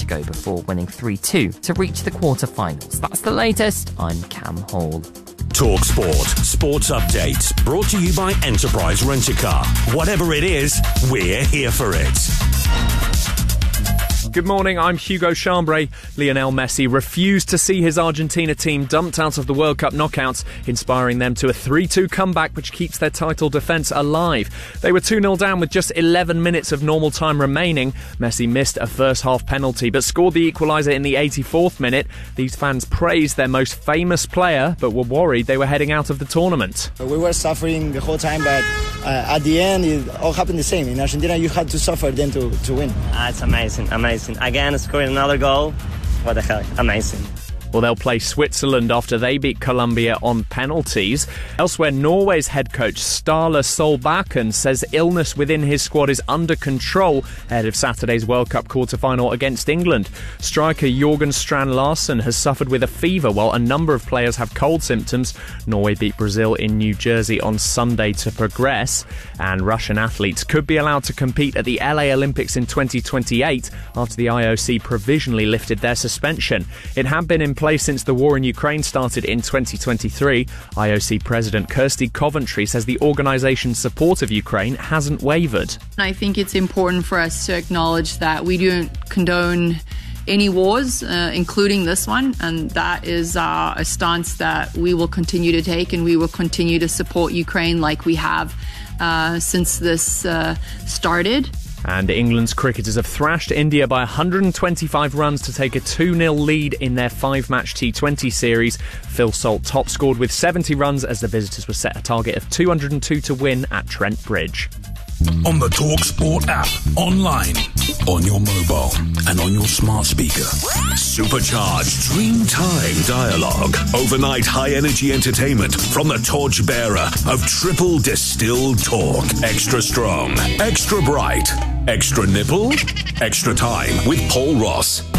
to go before winning 3-2 to reach the quarter-finals. That's the latest. I'm Cam Hall. TalkSport. Sports updates. Brought to you by Enterprise Rent-A-Car. Whatever it is, we're here for it. Good morning, I'm Hugo Chambray. Lionel Messi refused to see his Argentina team dumped out of the World Cup knockouts, inspiring them to a 3-2 comeback which keeps their title defence alive. They were 2-0 down with just 11 minutes of normal time remaining. Messi missed a first-half penalty but scored the equaliser in the 84th minute. These fans praised their most famous player but were worried they were heading out of the tournament. We were suffering the whole time, but at the end it all happened the same. In Argentina you had to suffer then to win. It's amazing. Again, scoring another goal. What the heck? Amazing. Well, they'll play Switzerland after they beat Colombia on penalties. Elsewhere, Norway's head coach Ståle Solbakken says illness within his squad is under control ahead of Saturday's World Cup quarter-final against England. Striker Jorgen Strand Larsen has suffered with a fever while a number of players have cold symptoms. Norway beat Brazil in New Jersey on Sunday to progress, and Russian athletes could be allowed to compete at the LA Olympics in 2028 after the IOC provisionally lifted their suspension. It had been in place since the war in Ukraine started in 2023. IOC President Kirsty Coventry says the organisation's support of Ukraine hasn't wavered. I think it's important for us to acknowledge that we don't condone any wars, including this one, and that is a stance that we will continue to take, and we will continue to support Ukraine like we have since this started. And England's cricketers have thrashed India by 125 runs to take a 2-0 lead in their 5-match T20 series. Phil Salt top scored with 70 runs as the visitors were set a target of 202 to win at Trent Bridge. On the TalkSport app, online, on your mobile, and on your smart speaker. Supercharged Dreamtime dialogue. Overnight high-energy entertainment from the torchbearer of triple distilled talk. Extra strong, extra bright, extra nipple, extra time with Paul Ross.